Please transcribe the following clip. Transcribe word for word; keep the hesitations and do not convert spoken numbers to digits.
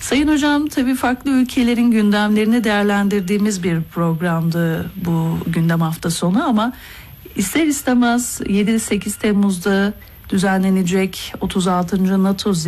Sayın hocam, tabii farklı ülkelerin gündemlerini değerlendirdiğimiz bir programdı bu gündem hafta sonu, ama ister istemez yedi sekiz Temmuz'da düzenlenecek otuz altıncı NATO